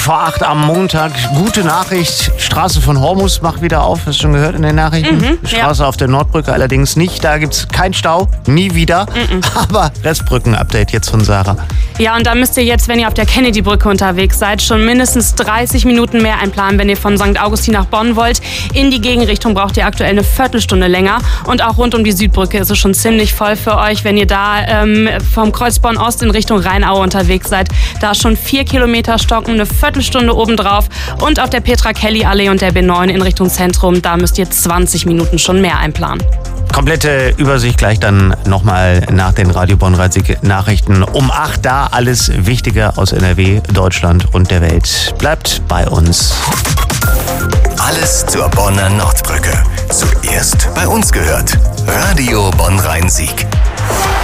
vor 8 am Montag. Gute Nachricht, Straße von Hormus macht wieder auf, hast du schon gehört in den Nachrichten? Straße auf der Nordbrücke allerdings nicht, da gibt es keinen Stau, nie wieder. Aber Restbrücken-Update jetzt von Sarah. Ja, und da müsst ihr jetzt, wenn ihr auf der Kennedy-Brücke unterwegs seid, schon mindestens 30 Minuten mehr einplanen, wenn ihr von St. Augustin nach Bonn wollt. In die Gegenrichtung braucht ihr aktuell eine Viertelstunde länger. Und auch rund um die Südbrücke ist es schon ziemlich voll für euch, wenn ihr da vom Kreuz Bonn-Ost in Richtung Rheinaue unterwegs seid. Da schon 4 Kilometer stocken, eine Viertelstunde obendrauf. Und auf der Petra-Kelly-Allee und der B9 in Richtung Zentrum, da müsst ihr 20 Minuten schon mehr einplanen. Komplette Übersicht gleich dann nochmal nach den Radio Bonn-Rhein-Sieg-Nachrichten um 8. Da alles Wichtige aus NRW, Deutschland und der Welt. Bleibt bei uns. Alles zur Bonner Nordbrücke. Zuerst bei uns gehört. Radio Bonn-Rhein-Sieg.